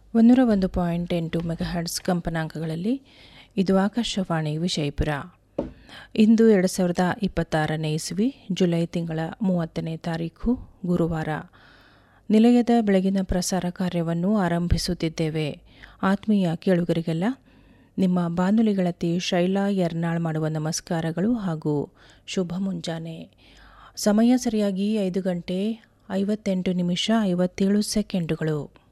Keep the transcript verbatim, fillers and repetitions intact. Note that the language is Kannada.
ಒಂದೂರ ಒಂದು ಪಾಯಿಂಟ್ ಎಂಟು ಮೆಗಾಹರ್ಟ್ಸ್ ಕಂಪನಾಂಕಗಳಲ್ಲಿ ಇದು ಆಕಾಶವಾಣಿ ವಿಜಯಪುರ. ಇಂದು ಎರಡು ಸಾವಿರದ ಇಪ್ಪತ್ತಾರನೇ ಇಸ್ವಿ ಜುಲೈ ತಿಂಗಳ ಮೂವತ್ತನೇ ತಾರೀಖು ಗುರುವಾರ. ನಿಲಯದ ಬೆಳಗಿನ ಪ್ರಸಾರ ಕಾರ್ಯವನ್ನು ಆರಂಭಿಸುತ್ತಿದ್ದೇವೆ. ಆತ್ಮೀಯ ಕೇಳುಗರಿಗೆಲ್ಲ ನಿಮ್ಮ ಬಾನುಲಿ ಗೆಳತಿ ಶೈಲಾ ಯರ್ನಾಳ್ ಮಾಡುವ ನಮಸ್ಕಾರಗಳು ಹಾಗೂ ಶುಭ ಮುಂಜಾನೆ. ಸಮಯ ಸರಿಯಾಗಿ ಐದು ಗಂಟೆ ಐವತ್ತೆಂಟು ನಿಮಿಷ ಐವತ್ತೇಳು ಸೆಕೆಂಡುಗಳು.